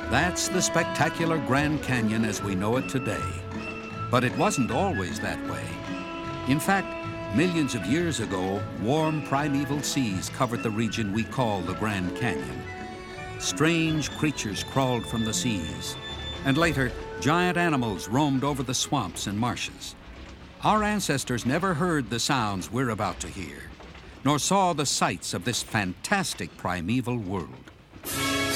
That's the spectacular Grand Canyon as we know it today. But it wasn't always that way. In fact, millions of years ago, warm primeval seas covered the region we call the Grand Canyon. Strange creatures crawled from the seas, and later, giant animals roamed over the swamps and marshes. Our ancestors never heard the sounds we're about to hear, nor saw the sights of this fantastic primeval world.